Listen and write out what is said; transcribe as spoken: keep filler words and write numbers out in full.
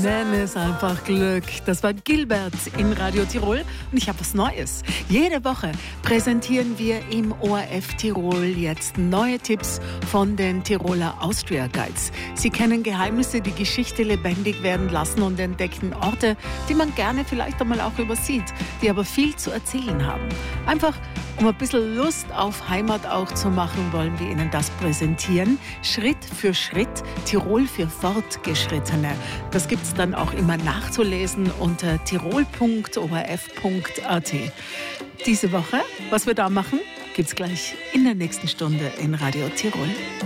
Nenn es einfach Glück. Das war Gilbert in Radio Tirol und ich habe was Neues. Jede Woche präsentieren wir im O R F Tirol jetzt neue Tipps von den Tiroler Austria Guides. Sie kennen Geheimnisse, die Geschichte lebendig werden lassen und entdecken Orte, die man gerne vielleicht einmal auch übersieht, die aber viel zu erzählen haben. Einfach um ein bisschen Lust auf Heimat auch zu machen, wollen wir Ihnen das präsentieren. Schritt für Schritt, Tirol für Fortgeschrittene. Das gibt es dann auch immer nachzulesen unter tirol punkt o r f punkt a t. Diese Woche, was wir da machen, gibt es gleich in der nächsten Stunde in Radio Tirol.